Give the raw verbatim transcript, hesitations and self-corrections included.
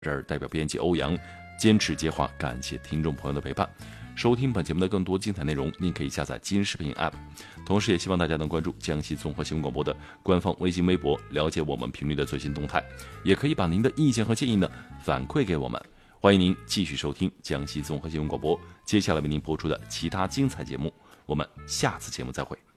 这儿代表编辑欧阳坚持接话，感谢听众朋友的陪伴。收听本节目的更多精彩内容，您可以下载今日视频 App， 同时也希望大家能关注江西综合新闻广播的官方微信微博，了解我们频率的最新动态，也可以把您的意见和建议呢反馈给我们。欢迎您继续收听江西综合新闻广播接下来为您播出的其他精彩节目，我们下次节目再会。